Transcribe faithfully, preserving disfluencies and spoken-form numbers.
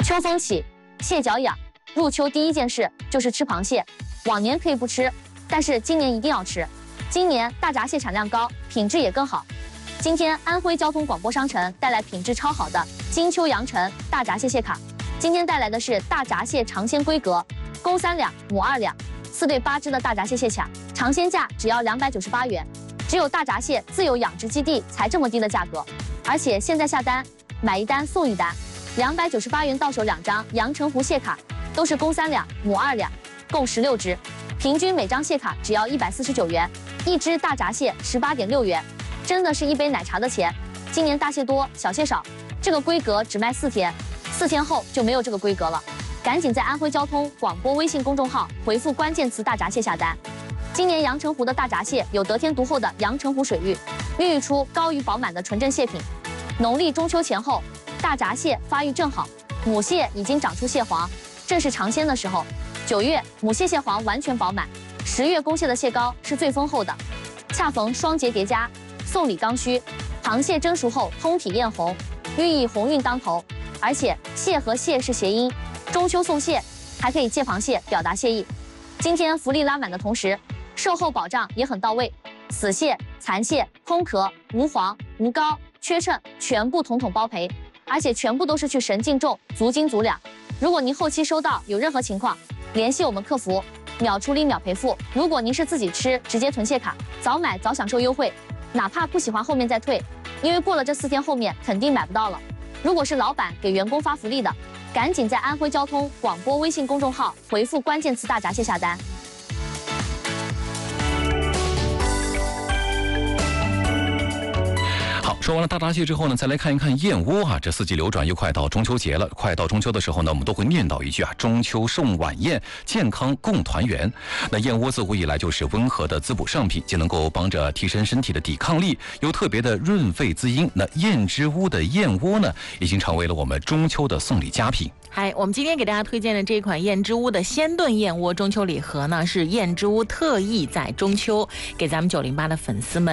秋风起，蟹脚痒，入秋第一件事就是吃螃蟹。往年可以不吃，但是今年一定要吃。今年大闸蟹产量高，品质也更好。今天安徽交通广播商城带来品质超好的金秋阳城大闸蟹蟹卡。今天带来的是大闸蟹尝鲜规格，公三两，母二两，四对八只的大闸蟹蟹卡，尝鲜价只要两百九十八元。只有大闸蟹自有养殖基地才这么低的价格，而且现在下单买一单送一单，两百九十八元到手两张阳澄湖蟹卡，都是公三两，母二两，共十六只，平均每张蟹卡只要一百四十九元，一只大闸蟹十八点六元，真的是一杯奶茶的钱。今年大蟹多，小蟹少，这个规格只卖四天，四天后就没有这个规格了。赶紧在安徽交通广播微信公众号回复关键词大闸蟹下单。今年阳澄湖的大闸蟹有得天独厚的阳澄湖水域，孕育出高于饱满的纯正蟹品。农历中秋前后，大闸蟹发育正好，母蟹已经长出蟹黄，正是尝鲜的时候。九月母蟹蟹黄完全饱满，十月公蟹的蟹膏是最丰厚的。恰逢双节叠加，送礼刚需，螃蟹蒸熟后通体艳红，寓意鸿运当头。而且蟹和蟹是谐音，中秋送蟹还可以借螃蟹表达谢意。今天福利拉满的同时，售后保障也很到位，死蟹、残蟹、空壳、无黄、无膏、缺称全部统统包赔，而且全部都是去神净重，足斤足两。如果您后期收到有任何情况，联系我们客服，秒处理秒赔付。如果您是自己吃，直接囤蟹卡，早买早享受优惠，哪怕不喜欢后面再退，因为过了这四天后面肯定买不到了。如果是老板给员工发福利的，赶紧在安徽交通广播微信公众号回复关键词大闸蟹下单。 说完了大闸蟹之后呢，再来看一看燕窝啊。这四季流转，又快到中秋节了。快到中秋的时候呢，我们都会念叨一句啊：“中秋送晚宴，健康共团圆。”那燕窝自古以来就是温和的滋补上品，既能够帮着提升身体的抵抗力，又特别的润肺滋阴。那燕之屋的燕窝呢，已经成为了我们中秋的送礼佳品。 嗨，我们今天给大家推荐的这款燕之屋的鲜炖燕窝中秋礼盒呢，是燕之屋特意在中秋给咱们九零八的粉丝们